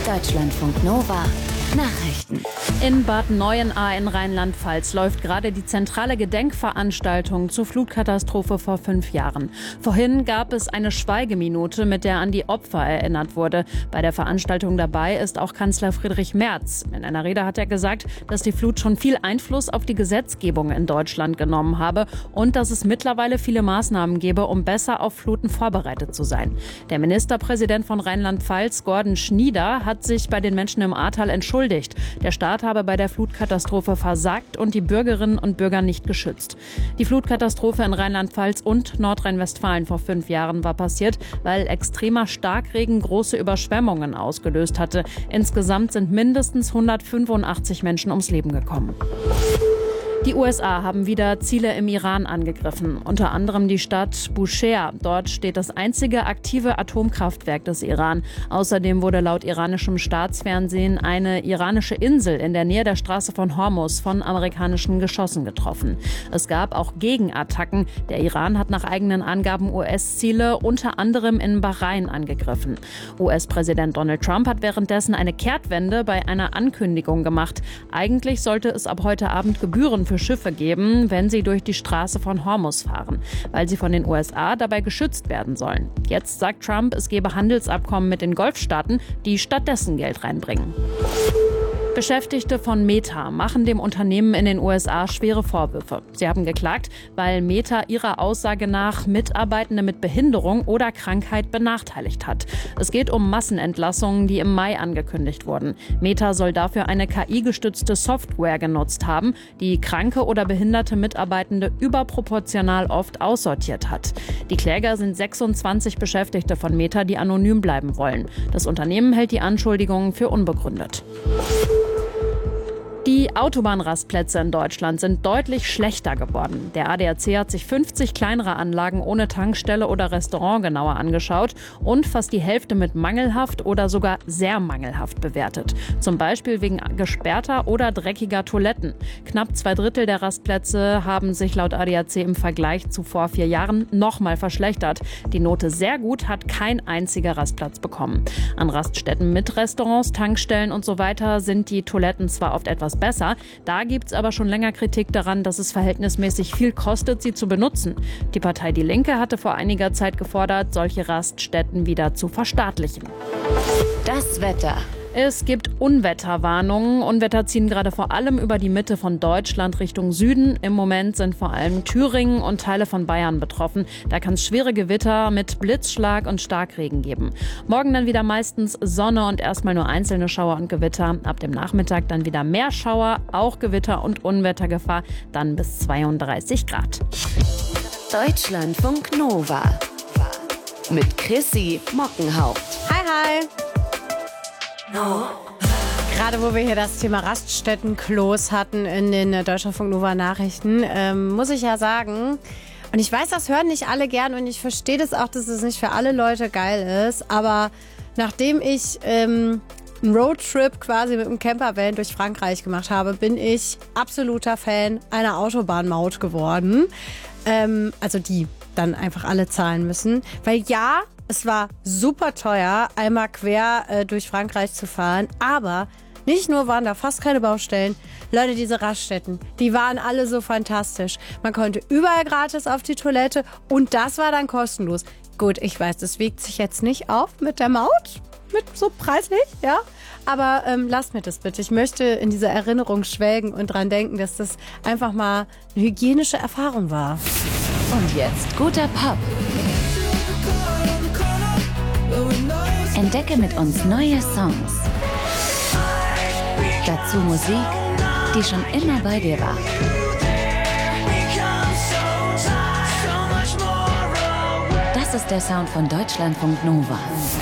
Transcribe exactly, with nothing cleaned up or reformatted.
Deutschlandfunk Nova Nachrichten. In Bad Neuenahr in Rheinland-Pfalz läuft gerade die zentrale Gedenkveranstaltung zur Flutkatastrophe vor fünf Jahren. Vorhin gab es eine Schweigeminute, mit der an die Opfer erinnert wurde. Bei der Veranstaltung dabei ist auch Kanzler Friedrich Merz. In einer Rede hat er gesagt, dass die Flut schon viel Einfluss auf die Gesetzgebung in Deutschland genommen habe und dass es mittlerweile viele Maßnahmen gebe, um besser auf Fluten vorbereitet zu sein. Der Ministerpräsident von Rheinland-Pfalz, Gordon Schnieder, hat sich bei den Menschen im Ahrtal entschuldigt. Der Staat habe bei der Flutkatastrophe versagt und die Bürgerinnen und Bürger nicht geschützt. Die Flutkatastrophe in Rheinland-Pfalz und Nordrhein-Westfalen vor fünf Jahren war passiert, weil extremer Starkregen große Überschwemmungen ausgelöst hatte. Insgesamt sind mindestens hundertfünfundachtzig Menschen ums Leben gekommen. Die U S A haben wieder Ziele im Iran angegriffen, unter anderem die Stadt Bushehr. Dort steht das einzige aktive Atomkraftwerk des Iran. Außerdem wurde laut iranischem Staatsfernsehen eine iranische Insel in der Nähe der Straße von Hormuz von amerikanischen Geschossen getroffen. Es gab auch Gegenattacken. Der Iran hat nach eigenen Angaben U S-Ziele unter anderem in Bahrain angegriffen. U S-Präsident Donald Trump hat währenddessen eine Kehrtwende bei einer Ankündigung gemacht. Eigentlich sollte es ab heute Abend Gebühren für Schiffe geben, wenn sie durch die Straße von Hormuz fahren, weil sie von den U S A dabei geschützt werden sollen. Jetzt sagt Trump, es gebe Handelsabkommen mit den Golfstaaten, die stattdessen Geld reinbringen. Beschäftigte von Meta machen dem Unternehmen in den U S A schwere Vorwürfe. Sie haben geklagt, weil Meta ihrer Aussage nach Mitarbeitende mit Behinderung oder Krankheit benachteiligt hat. Es geht um Massenentlassungen, die im Mai angekündigt wurden. Meta soll dafür eine K I-gestützte Software genutzt haben, die kranke oder behinderte Mitarbeitende überproportional oft aussortiert hat. Die Kläger sind sechsundzwanzig Beschäftigte von Meta, die anonym bleiben wollen. Das Unternehmen hält die Anschuldigungen für unbegründet. Die Autobahnrastplätze in Deutschland sind deutlich schlechter geworden. Der A D A C hat sich fünfzig kleinere Anlagen ohne Tankstelle oder Restaurant genauer angeschaut und fast die Hälfte mit mangelhaft oder sogar sehr mangelhaft bewertet. Zum Beispiel wegen gesperrter oder dreckiger Toiletten. Knapp zwei Drittel der Rastplätze haben sich laut A D A C im Vergleich zu vor vier Jahren nochmal verschlechtert. Die Note sehr gut hat kein einziger Rastplatz bekommen. An Raststätten mit Restaurants, Tankstellen und so weiter sind die Toiletten zwar oft etwas besser. Da gibt es aber schon länger Kritik daran, dass es verhältnismäßig viel kostet, sie zu benutzen. Die Partei Die Linke hatte vor einiger Zeit gefordert, solche Raststätten wieder zu verstaatlichen. Das Wetter. Es gibt Unwetterwarnungen. Unwetter ziehen gerade vor allem über die Mitte von Deutschland Richtung Süden. Im Moment sind vor allem Thüringen und Teile von Bayern betroffen. Da kann es schwere Gewitter mit Blitzschlag und Starkregen geben. Morgen dann wieder meistens Sonne und erstmal nur einzelne Schauer und Gewitter. Ab dem Nachmittag dann wieder mehr Schauer, auch Gewitter und Unwettergefahr, dann bis zweiunddreißig Grad. Deutschlandfunk Nova mit Chrissy Mockenhaupt. Hi, hi. No. Gerade wo wir hier das Thema Raststätten-Klos hatten in den Deutschlandfunk Nova Nachrichten, ähm, muss ich ja sagen, und ich weiß, das hören nicht alle gern und ich verstehe das auch, dass es nicht für alle Leute geil ist, aber nachdem ich ähm, einen Roadtrip quasi mit einem Campervan durch Frankreich gemacht habe, bin ich absoluter Fan einer Autobahnmaut geworden. Ähm, also die dann einfach alle zahlen müssen, weil ja, es war super teuer, einmal quer äh, durch Frankreich zu fahren, aber nicht nur waren da fast keine Baustellen, Leute, diese Raststätten, die waren alle so fantastisch. Man konnte überall gratis auf die Toilette und das war dann kostenlos. Gut, ich weiß, das wiegt sich jetzt nicht auf mit der Maut, mit so preislich, ja, aber ähm, lasst mir das bitte. Ich möchte in dieser Erinnerung schwelgen und dran denken, dass das einfach mal eine hygienische Erfahrung war. Und jetzt guter Pop. Entdecke mit uns neue Songs. Dazu Musik, die schon immer bei dir war. Das ist der Sound von Deutschlandfunk Nova.